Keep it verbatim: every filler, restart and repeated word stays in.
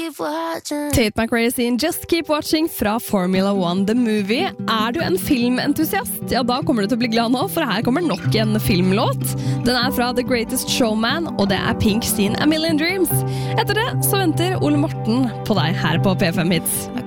Tate McRae sin Just Keep Watching fra Formula One The Movie. Er du en filmentusiast? Ja, da kommer du til å bli glad nå, for her kommer nok en filmlåt. Den er fra The Greatest Showman, og det er Pink sin A Million Dreams. Etter det så venter Ole Morten på deg her på P fem Hits.